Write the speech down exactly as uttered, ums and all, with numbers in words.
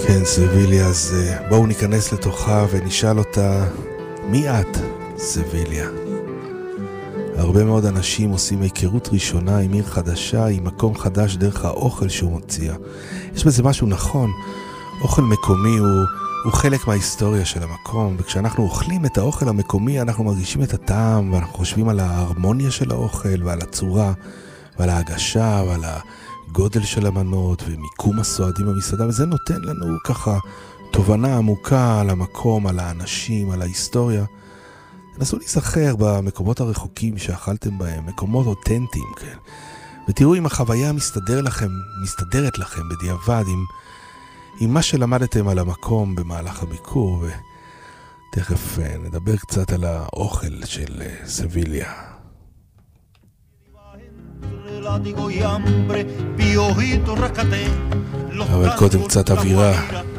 כן, סביליה, אז בואו ניכנס לתוכה ונשאל אותה, מי את, סביליה? הרבה מאוד אנשים עושים היכרות ראשונה עם עיר חדשה, עם מקום חדש דרך האוכל שהוא מציע. יש בזה משהו נכון. אוכל מקומי הוא, הוא חלק מההיסטוריה של המקום, וכשאנחנו אוכלים את האוכל המקומי אנחנו מרגישים את הטעם, ואנחנו חושבים על ההרמוניה של האוכל ועל הצורה ועל ההגשה ועל הגודל של המנות ומיקום הסועדים במסעדה, וזה נותן לנו ככה תובנה עמוקה על המקום, על האנשים, על ההיסטוריה. נסו להיזכר במקומות הרחוקים שאכלתם בהם, מקומות אותנטיים, כן. ותראו אם החוויה מסתדר לכם, מסתדרת לכם בדיעבד, עם, עם מה שלמדתם על המקום במהלך הביקור, ותכף נדבר קצת על האוכל של סביליה. אבל קודם קצת אווירה.